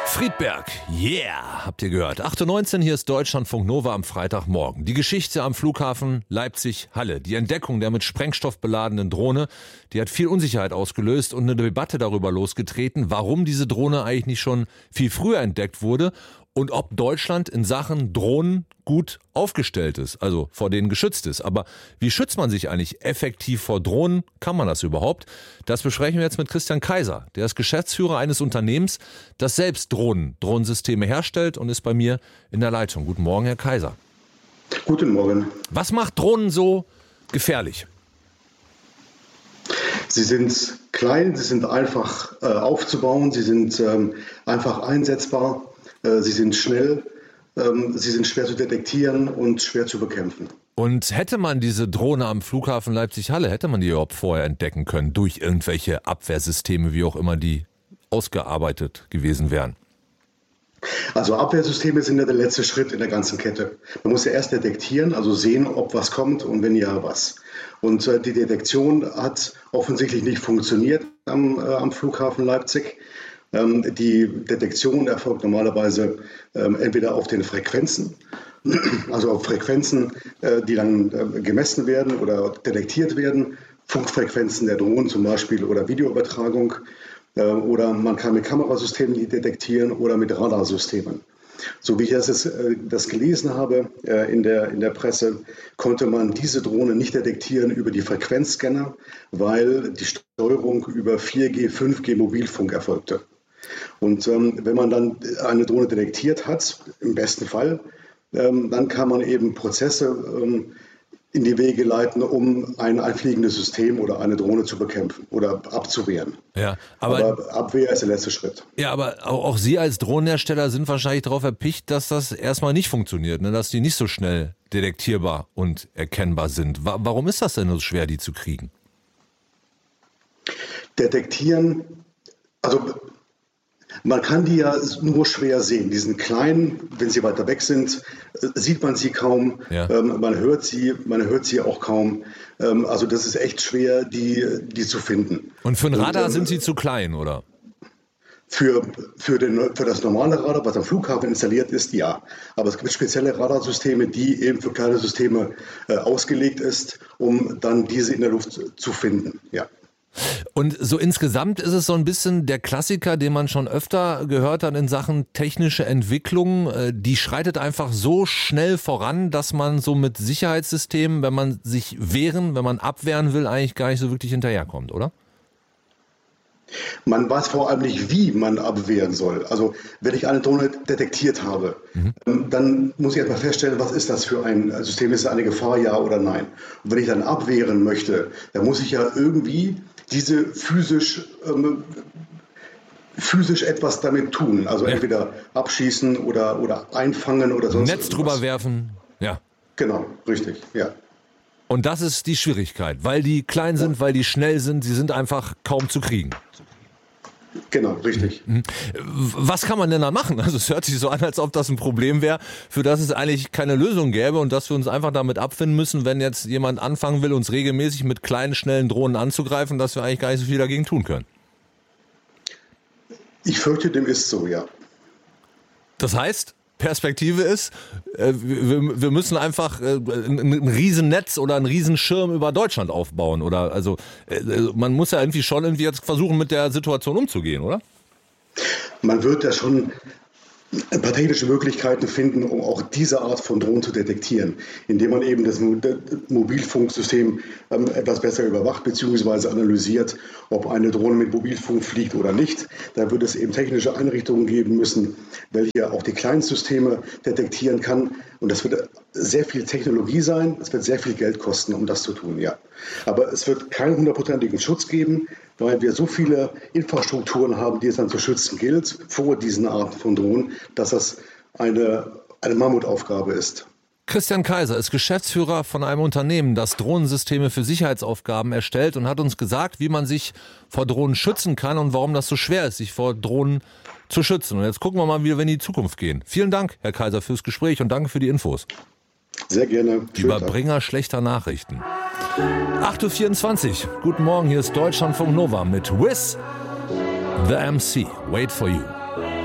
Friedberg, yeah, habt ihr gehört. 8.19 Uhr, hier ist Deutschlandfunk Nova am Freitagmorgen. Die Geschichte am Flughafen Leipzig-Halle, die Entdeckung der mit Sprengstoff beladenen Drohne, die hat viel Unsicherheit ausgelöst und eine Debatte darüber losgetreten, warum diese Drohne eigentlich nicht schon viel früher entdeckt wurde und ob Deutschland in Sachen Drohnen gut aufgestellt ist, also vor denen geschützt ist. Aber wie schützt man sich eigentlich effektiv vor Drohnen? Kann man das überhaupt? Das besprechen wir jetzt mit Christian Kaiser. Der ist Geschäftsführer eines Unternehmens, das selbst Drohnensysteme herstellt und ist bei mir in der Leitung. Guten Morgen, Herr Kaiser. Guten Morgen. Was macht Drohnen so gefährlich? Sie sind klein, sie sind einfach aufzubauen, sie sind einfach einsetzbar, sie sind schnell, sie sind schwer zu detektieren und schwer zu bekämpfen. Und hätte man diese Drohne am Flughafen Leipzig-Halle, hätte man die überhaupt vorher entdecken können, durch irgendwelche Abwehrsysteme, wie auch immer die ausgearbeitet gewesen wären? Also Abwehrsysteme sind ja der letzte Schritt in der ganzen Kette. Man muss ja erst detektieren, also sehen, ob was kommt und wenn ja, was. Und die Detektion hat offensichtlich nicht funktioniert am Flughafen Leipzig. Die Detektion erfolgt normalerweise entweder auf den Frequenzen, also auf Frequenzen, die dann gemessen werden oder detektiert werden, Funkfrequenzen der Drohnen zum Beispiel oder Videoübertragung. Oder man kann mit Kamerasystemen die detektieren oder mit Radarsystemen. So wie ich das gelesen habe in der Presse, konnte man diese Drohne nicht detektieren über die Frequenzscanner, weil die Steuerung über 4G, 5G Mobilfunk erfolgte. Und wenn man dann eine Drohne detektiert hat, im besten Fall, dann kann man eben Prozesse in die Wege leiten, um ein fliegendes System oder eine Drohne zu bekämpfen oder abzuwehren. Ja, aber Abwehr ist der letzte Schritt. Ja, aber auch Sie als Drohnenhersteller sind wahrscheinlich darauf erpicht, dass das erstmal nicht funktioniert, ne? Dass die nicht so schnell detektierbar und erkennbar sind. Warum ist das denn so schwer, die zu kriegen? Detektieren, also man kann die ja nur schwer sehen. Die sind klein, wenn sie weiter weg sind, sieht man sie kaum. Ja. Man hört sie auch kaum. Also das ist echt schwer, die zu finden. Und für ein Radar sind sie zu klein, oder? Für das normale Radar, was am Flughafen installiert ist, ja. Aber es gibt spezielle Radarsysteme, die eben für kleine Systeme ausgelegt ist, um dann diese in der Luft zu finden, ja. Und so insgesamt ist es so ein bisschen der Klassiker, den man schon öfter gehört hat in Sachen technische Entwicklung. Die schreitet einfach so schnell voran, dass man so mit Sicherheitssystemen, wenn man sich wenn man abwehren will, eigentlich gar nicht so wirklich hinterherkommt, oder? Man weiß vor allem nicht, wie man abwehren soll. Also wenn ich eine Drohne detektiert habe, dann muss ich erstmal feststellen, was ist das für ein System? Ist es eine Gefahr, ja oder nein? Und wenn ich dann abwehren möchte, dann muss ich ja irgendwie diese physisch etwas damit tun. Also entweder abschießen oder einfangen oder sonst Netz drüber werfen, ja. Genau, richtig, ja. Und das ist die Schwierigkeit, weil die klein sind, weil die schnell sind, sie sind einfach kaum zu kriegen. Genau, richtig. Was kann man denn da machen? Also es hört sich so an, als ob das ein Problem wäre, für das es eigentlich keine Lösung gäbe und dass wir uns einfach damit abfinden müssen, wenn jetzt jemand anfangen will, uns regelmäßig mit kleinen, schnellen Drohnen anzugreifen, dass wir eigentlich gar nicht so viel dagegen tun können. Ich fürchte, dem ist so, ja. Das heißt, Perspektive ist, wir müssen einfach ein Riesennetz oder einen Riesenschirm über Deutschland aufbauen. Oder also man muss ja irgendwie jetzt versuchen, mit der Situation umzugehen, oder? Man wird ja schon ein paar technische Möglichkeiten finden, um auch diese Art von Drohnen zu detektieren, indem man eben das Mobilfunksystem etwas besser überwacht bzw. analysiert, ob eine Drohne mit Mobilfunk fliegt oder nicht. Da wird es eben technische Einrichtungen geben müssen, welche auch die Kleinsysteme detektieren kann. Und das wird sehr viel Technologie sein, es wird sehr viel Geld kosten, um das zu tun, ja. Aber es wird keinen 100%igen Schutz geben, weil wir so viele Infrastrukturen haben, die es dann zu schützen gilt, vor diesen Arten von Drohnen, dass das eine Mammutaufgabe ist. Christian Kaiser ist Geschäftsführer von einem Unternehmen, das Drohnensysteme für Sicherheitsaufgaben erstellt und hat uns gesagt, wie man sich vor Drohnen schützen kann und warum das so schwer ist, sich vor Drohnen zu schützen. Und jetzt gucken wir mal, wie wir in die Zukunft gehen. Vielen Dank, Herr Kaiser, fürs Gespräch und danke für die Infos. Sehr gerne. Überbringer schlechter Nachrichten. 8.24 Uhr. Guten Morgen, hier ist Deutschlandfunk Nova mit Wiz the MC. Wait for you.